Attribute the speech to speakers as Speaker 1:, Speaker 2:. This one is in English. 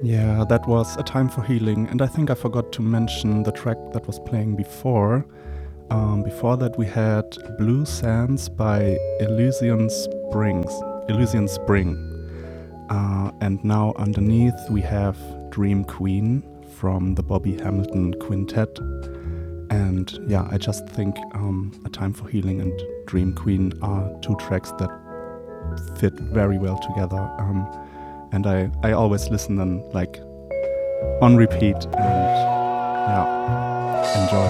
Speaker 1: Yeah, that was A Time for Healing, and I think I forgot to mention the track that was playing before. Before that, we had Blue Sands by Elysian Spring. And now underneath we have Dream Queen from the Bobby Hamilton Quintet. And yeah, I just think A Time for Healing and Dream Queen are two tracks that fit very well together. And I always listen them like on repeat and yeah, enjoy.